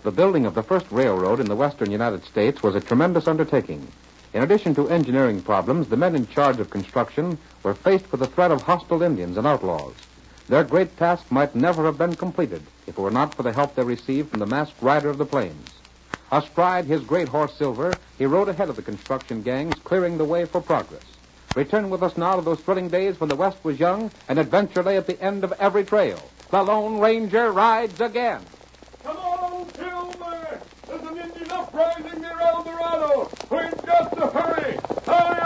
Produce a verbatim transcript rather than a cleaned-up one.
The building of the first railroad in the western United States was a tremendous undertaking. In addition to engineering problems, the men in charge of construction were faced with the threat of hostile Indians and outlaws. Their great task might never have been completed if it were not for the help they received from the masked rider of the plains. Astride his great horse Silver, he rode ahead of the construction gangs, clearing the way for progress. Return with us now to those thrilling days when the West was young and adventure lay at the end of every trail. The Lone Ranger rides again. Come on, Silver! There's an Indian uprising near El Dorado. We've got to hurry! Hurry!